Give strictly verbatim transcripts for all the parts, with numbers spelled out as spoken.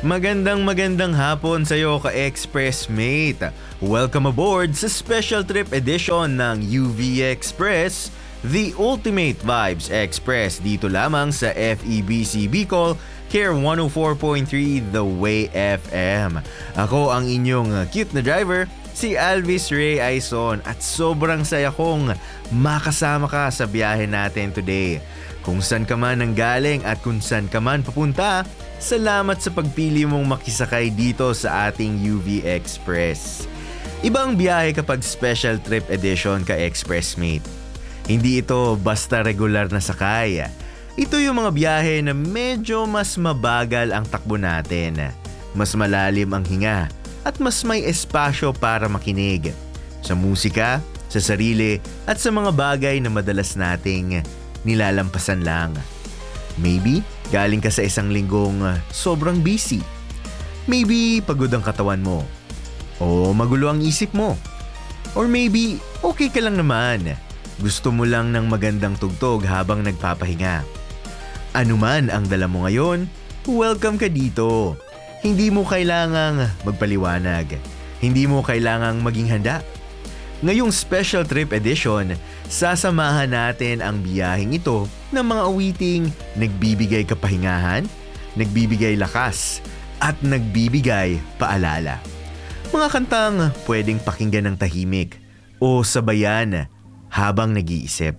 Magandang magandang hapon sa iyo ka-Express Mate. Welcome aboard sa special trip edition ng U V Express, the Ultimate Vibes Express dito lamang sa F E B C Bicol, Care one oh four point three The Way F M. Ako ang inyong cute na driver, si Alvis Ray Aison, at sobrang saya kong makasama ka sa biyahe natin today. Kung saan ka man nanggaling at kung saan ka man papunta, salamat sa pagpili mong makisakay dito sa ating U V Express. Ibang biyahe kapag special trip edition ka Express Mate. Hindi ito basta regular na sakay. Ito yung mga biyahe na medyo mas mabagal ang takbo natin, mas malalim ang hinga, at mas may espasyo para makinig sa musika, sa sarili, at sa mga bagay na madalas nating nilalampasan lang. Maybe galing ka sa isang linggong sobrang busy. Maybe pagod ang katawan mo. O magulo ang isip mo. Or maybe okay ka lang naman. Gusto mo lang ng magandang tugtog habang nagpapahinga. Ano man ang dala mo ngayon, welcome ka dito. Hindi mo kailangang magpaliwanag. Hindi mo kailangang maging handa. Ngayong special trip edition, sasamahan natin ang biyaheng ito ng mga awiting nagbibigay kapahingahan, nagbibigay lakas, at nagbibigay paalala. Mga kantang pwedeng pakinggan ng tahimik o sabayan habang nag-iisip.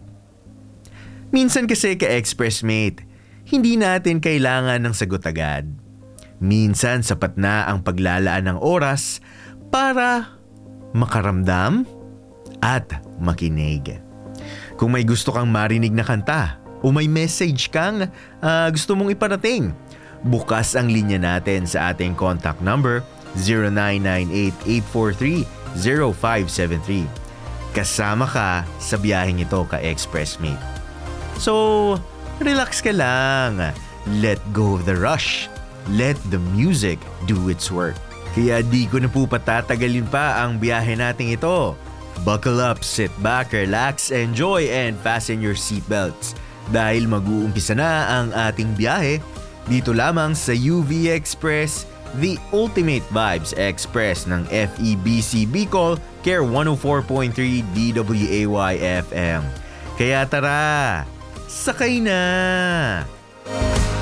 Minsan kasi ka-Express Mate, hindi natin kailangan ng sagot agad. Minsan sapat na ang paglalaan ng oras para makaramdam at makinig. Kung may gusto kang marinig na kanta o may message kang uh, gusto mong iparating, bukas ang linya natin sa ating contact number zero nine nine eight, eight four three, zero five seven three. Kasama ka sa biyaheng ito ka-Express Mate. So, relax ka lang. Let go of the rush. Let the music do its work. Kaya di ko na po patatagalin pa ang biyahe nating ito. Buckle up, sit back, relax, enjoy, and fasten your seatbelts. Dahil mag-uumpisa na ang ating biyahe dito lamang sa U V Express, the Ultimate Vibes Express ng F E B C Bicol, Care one oh four point three D W A Y F M. Kaya tara, sakay na!